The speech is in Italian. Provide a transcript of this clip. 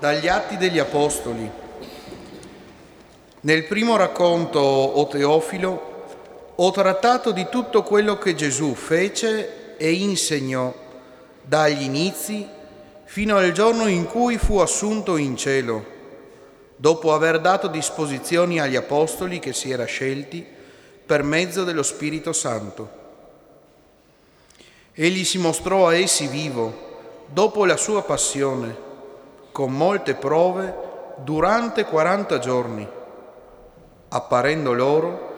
Dagli Atti degli Apostoli. Nel primo racconto, o Teofilo, ho trattato di tutto quello che Gesù fece e insegnò dagli inizi fino al giorno in cui fu assunto in cielo, dopo aver dato disposizioni agli Apostoli che si era scelti per mezzo dello Spirito Santo. Egli si mostrò a essi vivo dopo la sua passione, con molte prove durante 40 giorni, apparendo loro